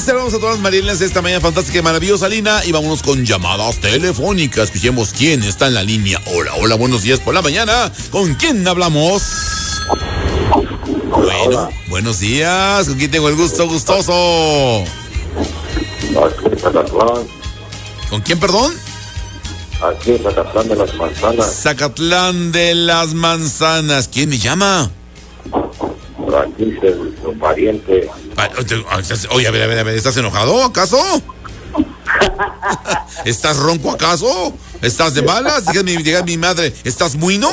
saludamos a todas las Marielinas de esta mañana fantástica y maravillosa, Lina. Y vámonos con llamadas telefónicas. Escuchemos quién está en la línea. Hola, hola, buenos días por la mañana. ¿Con quién hablamos? Bueno, hola. Buenos días. ¿Con quién tengo el gusto gustoso? ¿Con quién, perdón? Aquí en Zacatlán de las Manzanas. Zacatlán de las Manzanas. ¿Quién me llama? Aquí tu pariente. Oye, a ver, ¿estás enojado acaso? ¿Estás ronco acaso? ¿Estás de malas? Diga mi madre, ¿estás muino?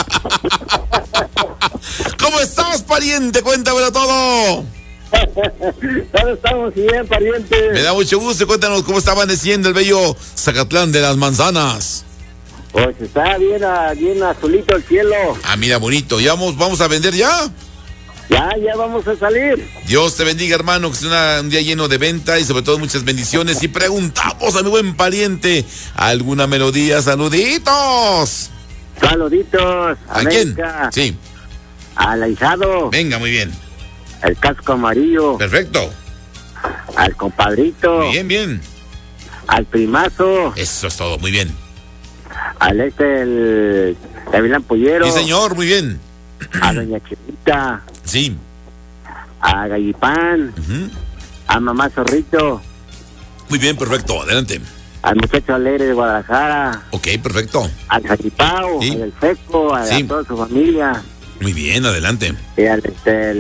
¿Cómo estás, pariente? Cuéntamelo todo. Todos estamos bien, pariente. Me da mucho gusto. Cuéntanos cómo está amaneciendo el bello Zacatlán de las Manzanas. Pues está bien azulito el cielo. Ah, mira, bonito. ¿Ya vamos a vender ya? Ya vamos a salir. Dios te bendiga, hermano, que sea un día lleno de venta y sobre todo muchas bendiciones. Y preguntamos a mi buen pariente, ¿alguna melodía? ¡Saluditos! Saluditos. ¿A quién? Sí. Al ahijado. Venga, muy bien. El casco amarillo. Perfecto. Al compadrito. Bien. Al primazo. Eso es todo, muy bien. Al el Gavilán Pollero. Sí, señor, muy bien. A doña Chilita. Sí. A Gallipán. A mamá Zorrito. Muy bien, perfecto, adelante. Al muchacho alegre de Guadalajara. Ok, perfecto. Al Jacipao, sí. al Seco, a toda su familia. Muy bien, adelante. Y al